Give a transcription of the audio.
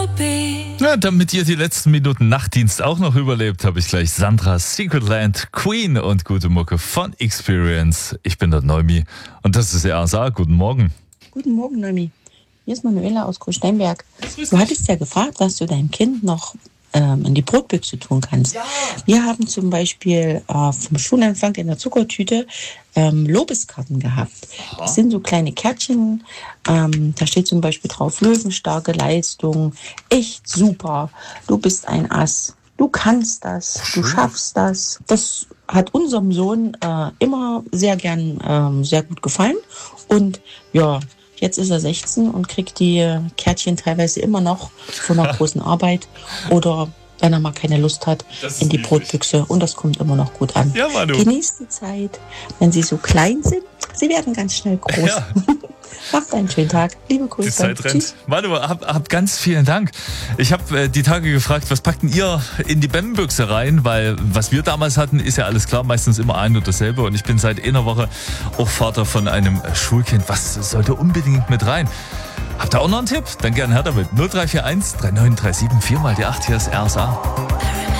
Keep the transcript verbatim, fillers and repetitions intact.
Ja, damit ihr die letzten Minuten Nachtdienst auch noch überlebt, habe ich gleich Sandra Secretland, Queen und gute Mucke von Experience. Ich bin der Neumi und das ist der A S A. Guten Morgen. Guten Morgen, Neumi. Hier ist Manuela aus Großsteinberg. Du hattest ja gefragt, was du deinem Kind noch ähm, in die Brotbüchse tun kannst. Ja. Wir haben zum Beispiel äh, vom Schulempfang in der Zuckertüte ähm, Lobeskarten gehabt. Aha. Das sind so kleine Kärtchen. Ähm, da steht zum Beispiel drauf: Löwenstarke Leistung, echt super, du bist ein Ass, du kannst das, du schaffst das. Das hat unserem Sohn äh, immer sehr gern ähm, sehr gut gefallen. Und ja, jetzt ist er sechzehn und kriegt die Kärtchen teilweise immer noch von einer großen Arbeit oder wenn er mal keine Lust hat, in die Brotbüchse. Und das kommt immer noch gut an. Ja, Manu. Genießt die Zeit, wenn sie so klein sind. Sie werden ganz schnell groß. Ja. Macht einen schönen Tag. Liebe Grüße. Die Zeit rennt. Tschüss. Manu, hab, hab ganz vielen Dank. Ich habe äh, die Tage gefragt, was packten ihr in die Bämmenbüchse rein? Weil was wir damals hatten, ist ja alles klar, meistens immer ein und dasselbe. Und ich bin seit einer Woche auch Vater von einem Schulkind. Was sollte unbedingt mit rein? Habt ihr auch noch einen Tipp? Dann gerne her damit. null drei vier eins drei neun drei sieben vier mal die acht. Hier ist R S A.